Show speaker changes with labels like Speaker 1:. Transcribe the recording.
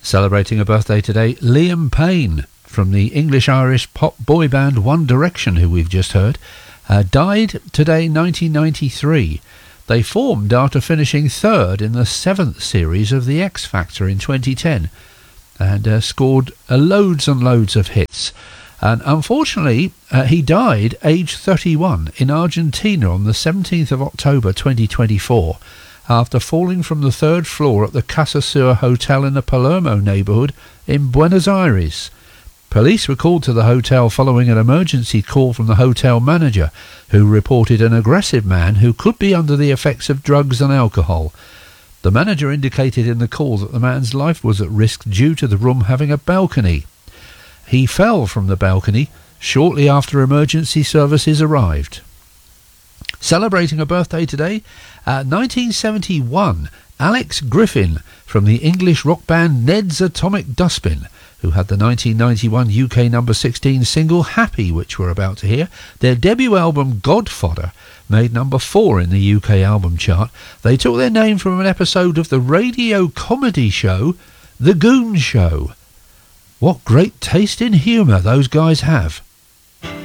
Speaker 1: Celebrating a birthday today, Liam Payne from the English-Irish pop boy band One Direction, who we've just heard, died today, 1993. They formed after finishing third in the 7th series of The X Factor in 2010 and scored loads and loads of hits. And unfortunately, he died aged 31 in Argentina on the 17th of October 2024 after falling from the 3rd floor at the Casa Sur Hotel in the Palermo neighbourhood in Buenos Aires. Police were called to the hotel following an emergency call from the hotel manager, who reported an aggressive man who could be under the effects of drugs and alcohol. The manager indicated in the call that the man's life was at risk due to the room having a balcony. He fell from the balcony shortly after emergency services arrived. Celebrating a birthday today, 1971, Alex Griffin from the English rock band Ned's Atomic Dustbin, who had the 1991 UK number 16 single Happy, which we're about to hear. Their debut album Godfather made number 4 in the UK album chart. They took their name from an episode of the radio comedy show The Goon Show. What great taste in humour those guys have.